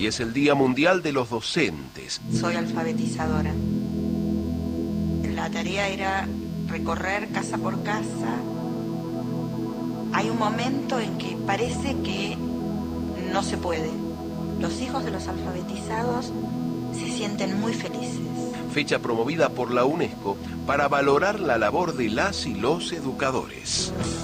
y es el Día Mundial de los Docentes. Soy alfabetizadora. La tarea era recorrer casa por casa. Hay un momento en que parece que no se puede. Los hijos de los alfabetizados se sienten muy felices. Fecha promovida por la UNESCO para valorar la labor de las y los educadores.